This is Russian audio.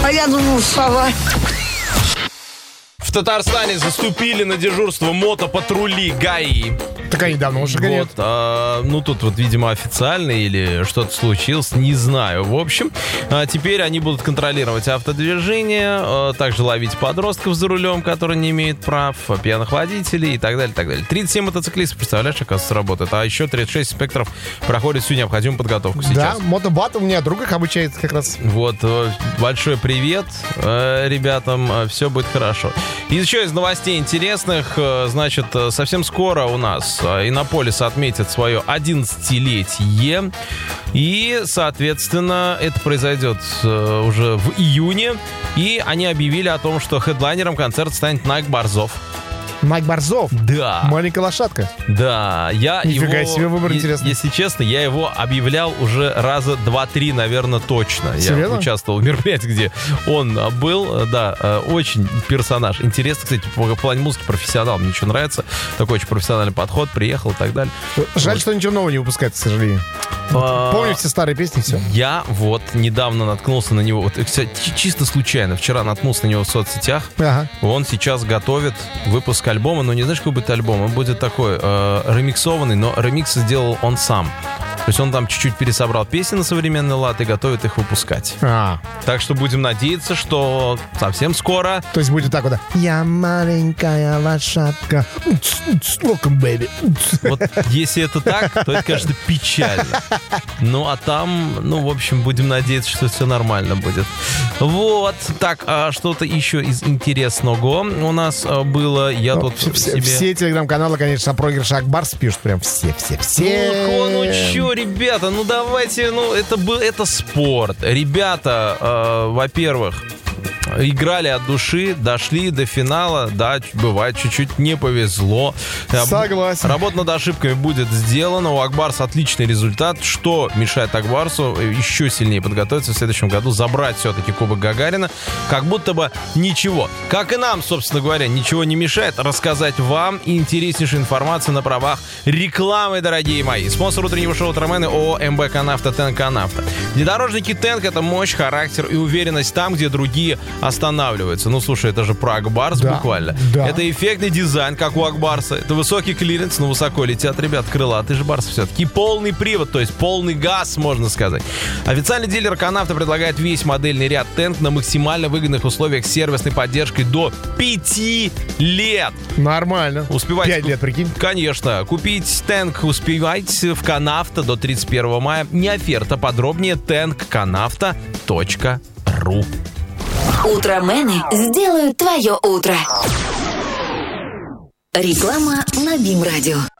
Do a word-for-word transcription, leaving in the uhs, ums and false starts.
А я думал, сова. В Татарстане заступили на дежурство мотопатрули ГАИ. Так они давно уже гонят. Вот, а, ну, тут вот, видимо, официально или что-то случилось, не знаю. В общем, а, теперь они будут контролировать автодвижение, а, также ловить подростков за рулем, которые не имеют прав, пьяных водителей и так далее, так далее. тридцать семь мотоциклистов, представляешь, оказывается, работает. А еще тридцать шесть инспекторов проходят всю необходимую подготовку сейчас. Да, мотобат у меня друг их обучает как раз. Вот, большой привет ребятам, все будет хорошо. И еще из новостей интересных, значит, совсем скоро у нас Иннополис отметит свое одиннадцатилетие. И, соответственно, это произойдет уже в июне. И они объявили о том, что хедлайнером концерта станет Найк Борзов. Найк Борзов? Да. Маленькая лошадка? Да. Я Нифига его, себе выбор, интересный. Если честно, я его объявлял уже раза два-три, наверное, точно. Серьезно? Я участвовал в мероприятии, где он был. Да, очень персонаж. Интересно, кстати, в плане музыки профессионал. Мне еще нравится. Такой очень профессиональный подход. Приехал и так далее. Жаль, вот. что ничего нового не выпускает, к сожалению. А... Помню все старые песни, все. Я вот недавно наткнулся на него. Вот, кстати, чисто случайно. Вчера наткнулся на него в соцсетях. Ага. Он сейчас готовит выпуск альбома, но не знаешь, какой будет альбом. Он будет такой э, ремиксованный, но ремикс сделал он сам. То есть он там чуть-чуть пересобрал песни на современный лад и готовит их выпускать. А. Так что будем надеяться, что совсем скоро... То есть будет так вот, да. Я маленькая лошадка. Welcome, baby. Вот если это так, то это, конечно, печально. Ну, а там, ну, в общем, будем надеяться, что все нормально будет. Вот. Так, а что-то еще из интересного у нас было. Я ну, тут все, себе... все телеграм-каналы, конечно, о проигрыше Акбарс пишут прям все-все-все. Ну, ну что, ребята, ну давайте, ну это был, это спорт. Ребята, э, во-первых, играли от души, дошли до финала. Да, бывает, чуть-чуть не повезло. Согласен. Работа над ошибками будет сделана. У Акбарса отличный результат, что мешает Акбарсу еще сильнее подготовиться в следующем году, забрать все-таки Кубок Гагарина. Как будто бы ничего. Как и нам, собственно говоря, ничего не мешает рассказать вам интереснейшую информацию на правах рекламы, дорогие мои. Спонсор утреннего шоу «Утромены» ООО МБ «Канавто», «Тенк Канавто». Внедорожники «Тенк» — это мощь, характер и уверенность там, где другие останавливаются. Ну, слушай, это же про Акбарс, да, буквально. Да. Это эффектный дизайн, как у Акбарса. Это высокий клиренс, но высоко летят, ребят, крылатый же Барс все-таки. Полный привод, то есть полный газ, можно сказать. Официальный дилер Канавто предлагает весь модельный ряд «Тенк» на максимально выгодных условиях с сервисной поддержкой до пяти лет. Нормально. Успевайте. Пять лет, прикинь. Конечно. Купить «Тенк» успевайте в Канавто до тридцать первого мая. Не оферта. Подробнее тенк канавто точка ру. Утромены сделают твое утро. Реклама на Бим Радио.